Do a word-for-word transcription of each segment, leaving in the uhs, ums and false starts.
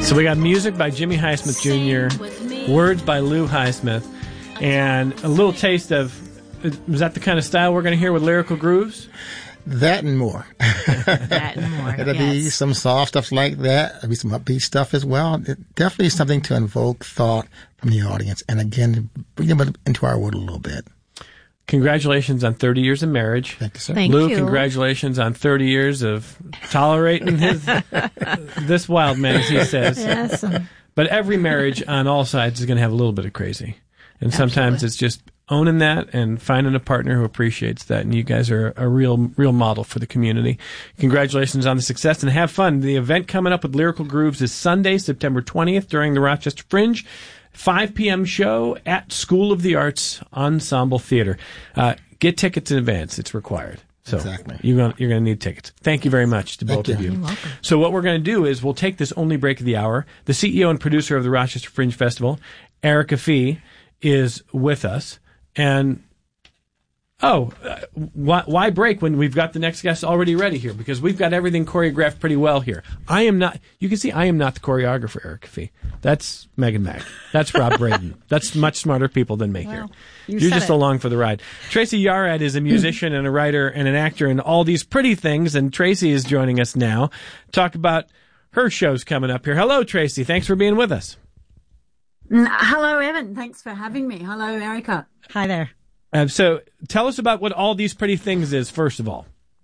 So we got music by Jimmy Highsmith Junior, words by Lou Highsmith, and a little taste of, is that the kind of style we're going to hear with Lyrical Grooves? That and more. That and more. It'll yes. be some soft stuff like that. It'll be some upbeat stuff as well. It, definitely something to invoke thought from the audience, and again, bring them into our world a little bit. Congratulations on thirty years of marriage. Thank you, sir. Thank Lou, you. congratulations on thirty years of tolerating his this wild man, as he says. Yes. But every marriage on all sides is going to have a little bit of crazy. And sometimes Absolutely. it's just owning that and finding a partner who appreciates that. And you guys are a real, real model for the community. Congratulations on the success and have fun. The event coming up with Lyrical Grooves is Sunday, September twentieth during the Rochester Fringe. five p.m. show at School of the Arts Ensemble Theater. Uh, get tickets in advance. It's required. So Exactly. you're going you're going to need tickets. Thank you very much to Thank both you. of you. You're welcome. So what we're going to do is we'll take this only break of the hour. The C E O and producer of the Rochester Fringe Festival, Erica Fee, is with us. And, oh, uh, why, why break when we've got the next guest already ready here? Because we've got everything choreographed pretty well here. I am not, you can see I am not the choreographer, Erica Fee. That's Megan Mack. That's Rob Braden. That's much smarter people than me here. Well, you You're said just it. along for the ride. Tracy Yarad is a musician and a writer and an actor and all these pretty things, and Tracy is joining us now. Talk about her shows coming up here. Hello, Tracy. Thanks for being with us. Mm, Hello, Evan. Thanks for having me. Hello, Erica. Hi there. Uh, so tell us about what all these pretty things is, first of all.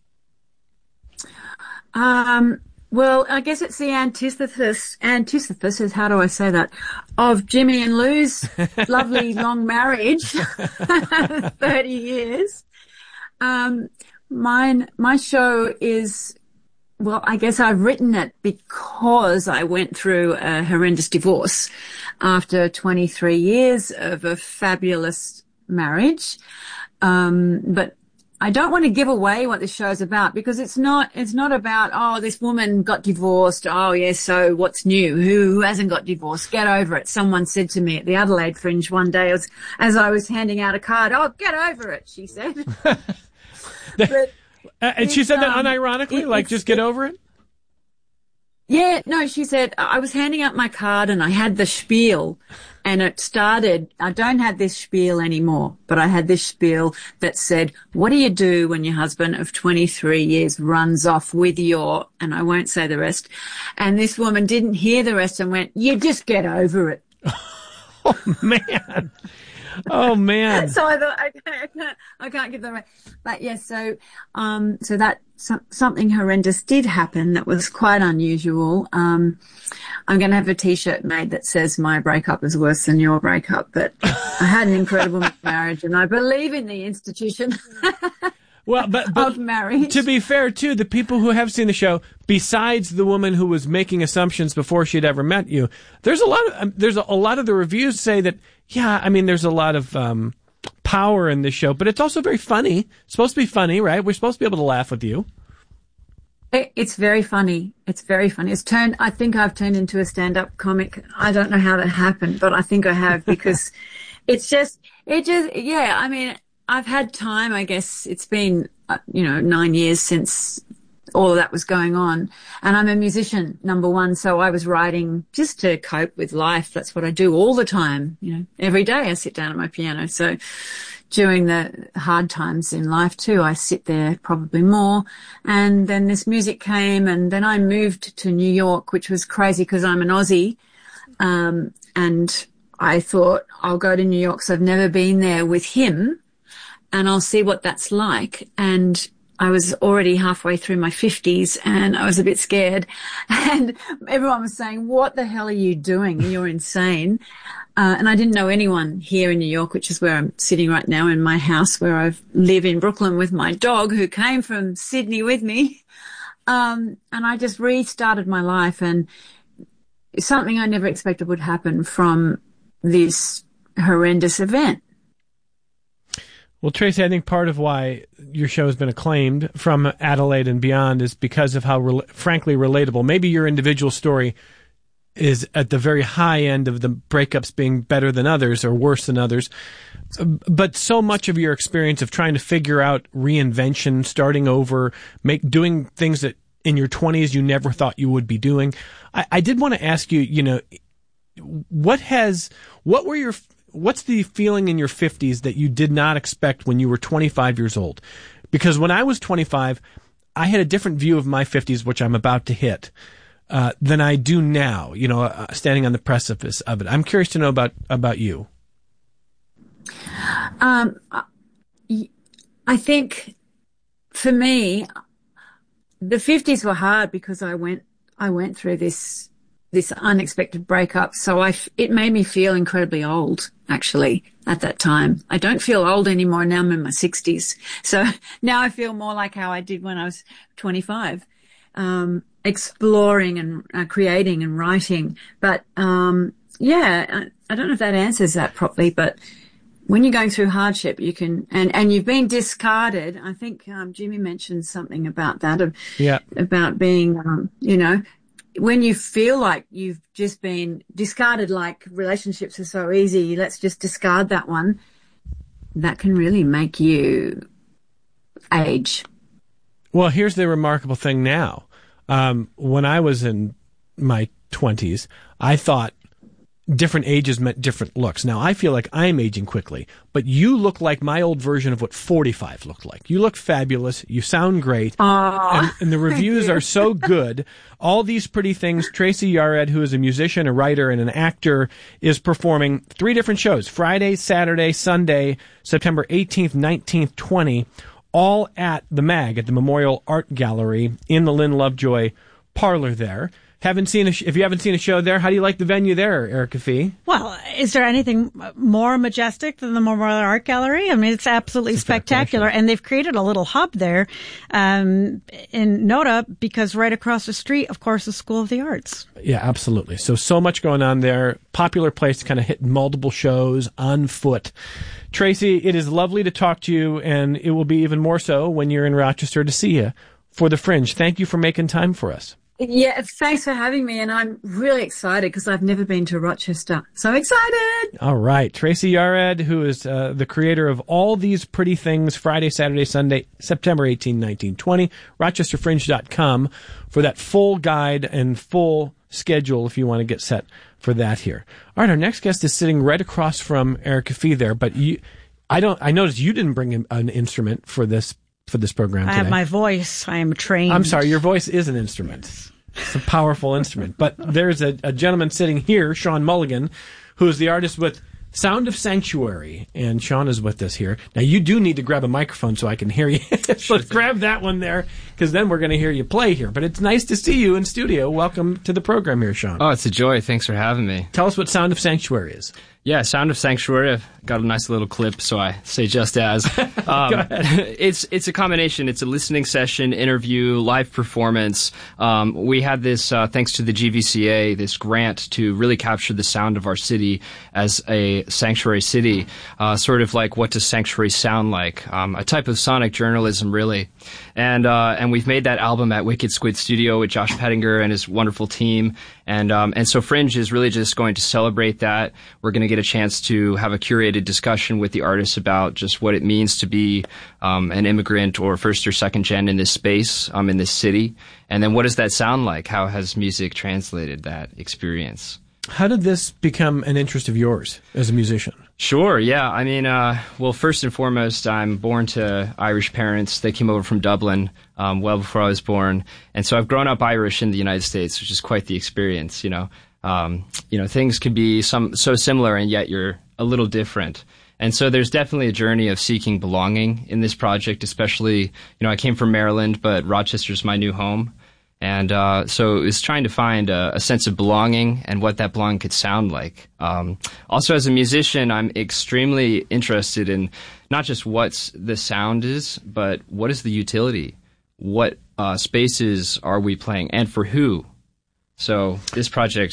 Um, well, I guess it's the antithesis, antithesis, how do I say that, of Jimmy and Lou's lovely long marriage, thirty years. Um, mine, my show is, well, I guess I've written it because I went through a horrendous divorce after twenty-three years of a fabulous marriage. Um, but I don't want to give away what the show's about because it's not, it's not about, oh, this woman got divorced. Oh, yes. So what's new? Who, who hasn't got divorced? Get over it. Someone said to me at the Adelaide Fringe one day as, as I was handing out a card, oh, get over it, she said. But Uh, and she said that um, unironically, it- like it's- just get over it? Yeah, no, she said, I was handing out my card and I had the spiel and it started, I don't have this spiel anymore, but I had this spiel that said, what do you do when your husband of twenty-three years runs off with your, and I won't say the rest. And this woman didn't hear the rest and went, you just get over it. Oh, man. Oh, man. So I thought, okay, I can't, I can't give them away. But yes, so, um, so that so, something horrendous did happen that was quite unusual. Um, I'm going to have a t-shirt made that says my breakup is worse than your breakup, but I had an incredible marriage and I believe in the institution Well, but, but of marriage. to be fair, too, the people who have seen the show, besides the woman who was making assumptions before she'd ever met you, there's a lot of, um, there's a, a lot of the reviews say that, yeah, I mean, there's a lot of, um, power in this show, but it's also very funny. It's supposed to be funny, right? We're supposed to be able to laugh with you. It- It's very funny. It's very funny. It's turned, I think I've turned into a stand-up comic. I don't know how that happened, but I think I have because it's just, it just, yeah, I mean, I've had time, I guess it's been, uh, you know, nine years since all of that was going on. And I'm a musician, number one. So I was writing just to cope with life. That's what I do all the time. You know, every day I sit down at my piano. So during the hard times in life too, I sit there probably more. And then this music came and then I moved to New York, which was crazy because I'm an Aussie. Um, and I thought I'll go to New York. So I've never been there with him and I'll see what that's like. And I was already halfway through my fifties and I was a bit scared and everyone was saying, what the hell are you doing? You're insane. Uh, and I didn't know anyone here in New York, which is where I'm sitting right now in my house where I live in Brooklyn with my dog who came from Sydney with me. Um, and I just restarted my life and something I never expected would happen from this horrendous event. Well, Tracy, I think part of why your show has been acclaimed from Adelaide and beyond is because of how, re- frankly, relatable. Maybe your individual story is at the very high end of the breakups being better than others or worse than others. But so much of your experience of trying to figure out reinvention, starting over, make doing things that in your twenties you never thought you would be doing. I, I did want to ask you, you know, what has, what were your, what's the feeling in your fifties that you did not expect when you were twenty-five years old? Because when I was twenty-five, I had a different view of my fifties, which I'm about to hit, uh, than I do now, you know, uh, standing on the precipice of it. I'm curious to know about, about you. Um, I think for me, the fifties were hard because I went, I went through this, this unexpected breakup. So I, it made me feel incredibly old, actually, at that time. I don't feel old anymore. Now I'm in my sixties. So now I feel more like how I did when I was twenty-five, um, exploring and uh, creating and writing. But, um, yeah, I, I don't know if that answers that properly, but when you're going through hardship, you can, and, and you've been discarded. I think, um, Jimmy mentioned something about that, of, yeah. about being, um, you know, when you feel like you've just been discarded, like relationships are so easy, let's just discard that one. That can really make you age. Well, here's the remarkable thing now. Um, when I was in my twenties, I thought different ages meant different looks. Now, I feel like I'm aging quickly, but you look like my old version of what forty-five looked like. You look fabulous. You sound great. And, and the reviews are so good. All these pretty things. Tracy Yared, who is a musician, a writer, and an actor, is performing three different shows, Friday, Saturday, Sunday, September eighteenth, nineteenth, twentieth, all at the MAG, at the Memorial Art Gallery in the Lynn Lovejoy parlor there. Haven't seen a sh- if you haven't seen a show there, how do you like the venue there, Erica Fee? Well, is there anything more majestic than the Memorial Art Gallery? I mean, it's absolutely it's spectacular. And they've created a little hub there um, in Noda because right across the street, of course, is School of the Arts. Yeah, absolutely. So, so much going on there. Popular place to kind of hit multiple shows on foot. Tracy, it is lovely to talk to you, and it will be even more so when you're in Rochester to see you for the Fringe. Thank you for making time for us. Yeah, thanks for having me, and I'm really excited because I've never been to Rochester. So excited! All right. Tracy Yared, who is uh, the creator of All These Pretty Things, Friday, Saturday, Sunday, September eighteenth, nineteenth, twentieth, rochester fringe dot com for that full guide and full schedule if you want to get set for that here. All right, our next guest is sitting right across from Erica Fee there, but you, I don't, I noticed you didn't bring an instrument for this for this program today. I have my voice. I am trained. I'm sorry, your voice is an instrument. It's a powerful instrument. But there's a, a gentleman sitting here, Sean Mulligan, who is the artist with Sound of Sanctuary. And Sean is with us here. Now, you do need to grab a microphone so I can hear you. So let's grab that one there, because then we're going to hear you play here. But it's nice to see you in studio. Welcome to the program here, Sean. Oh, it's a joy. Thanks for having me. Tell us what Sound of Sanctuary is. Yeah, Sound of Sanctuary. I've got a nice little clip, so I say just as. Um, Go ahead. It's it's a combination. It's a listening session, interview, live performance. Um, we had this, uh, thanks to the G V C A, this grant to really capture the sound of our city as a sanctuary city, uh, sort of like what does sanctuary sound like? Um, a type of sonic journalism, really. And uh, and we've made that album at Wicked Squid Studio with Josh Pettinger and his wonderful team. And um, and so Fringe is really just going to celebrate that. We're going to get a chance to have a curated discussion with the artists about just what it means to be um, an immigrant or first or second gen in this space, um, in this city. And then what does that sound like? How has music translated that experience? How did this become an interest of yours as a musician? Sure, yeah. I mean, uh, well, first and foremost, I'm born to Irish parents. They came over from Dublin um, well before I was born. And so I've grown up Irish in the United States, which is quite the experience, you know. Um, you know, things can be some so similar, and yet you're a little different. And so there's definitely a journey of seeking belonging in this project, especially, you know, I came from Maryland, but Rochester's my new home. And uh, so it was trying to find a, a sense of belonging and what that belonging could sound like. Um, also, as a musician, I'm extremely interested in not just what the sound is, but what is the utility? What uh, spaces are we playing, and for who? So this project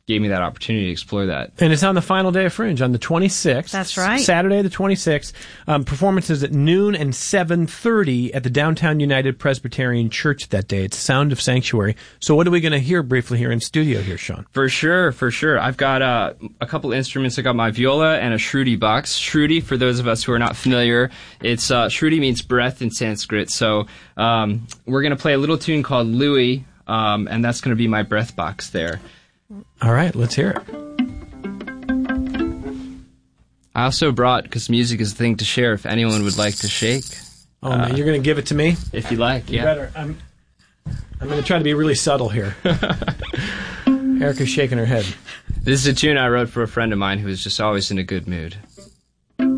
gave me that opportunity to explore that. And it's on the final day of Fringe, on the twenty-sixth. That's right. Saturday the twenty-sixth. Um, performances at noon and seven thirty at the Downtown United Presbyterian Church that day. It's Sound of Sanctuary. So what are we going to hear briefly here in studio here, Sean? For sure, for sure. I've got uh, a couple instruments. I got my viola and a shruti box. Shruti, for those of us who are not familiar, it's uh, shruti means breath in Sanskrit. So um, we're going to play a little tune called Louis, um, and that's going to be my breath box there. All right, let's hear it. I also brought, because music is a thing to share, if anyone would like to shake. Oh, uh, man, you're going to give it to me? If you like, you yeah. Better. I'm, I'm going to try to be really subtle here. Erica's shaking her head. This is a tune I wrote for a friend of mine who was just always in a good mood.